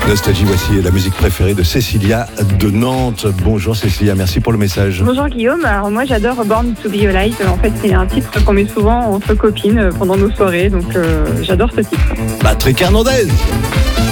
Nostalgie, voici la musique préférée de Cécilia de Nantes. Bonjour Cécilia, merci pour le message. Bonjour Guillaume, alors moi j'adore Born to Be Alive. En fait c'est un titre qu'on met souvent entre copines pendant nos soirées, donc j'adore ce titre. Patrick Hernandez.